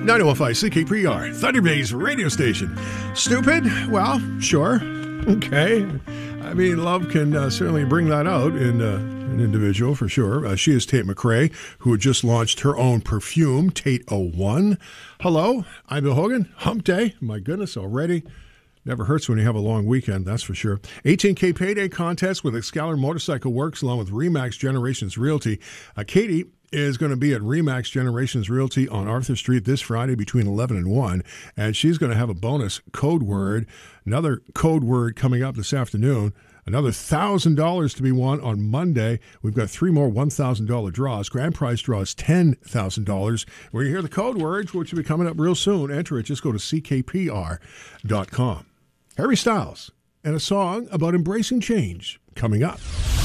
905 CKPR, Thunder Bay's radio station. Stupid? Well, sure. Okay. I mean, love can certainly bring that out in an individual, for sure. She is Tate McRae, who had just launched her own perfume, Tate 01. Hello, I'm Bill Hogan. Hump day. My goodness, already. Never hurts when you have a long weekend, that's for sure. 18K Payday Contest with Excaler Motorcycle Works, along with RE/MAX Generations Realty. Katie is going to be at RE/MAX Generations Realty on Arthur Street this Friday between 11 and 1, and she's going to have a bonus code word, another code word coming up this afternoon, another $1,000 to be won on Monday. We've got 3 more $1,000 draws. Grand prize draw is $10,000. Where you hear the code words, which will be coming up real soon, enter it. Just go to ckpr.com. Harry Styles and a song about embracing change coming up.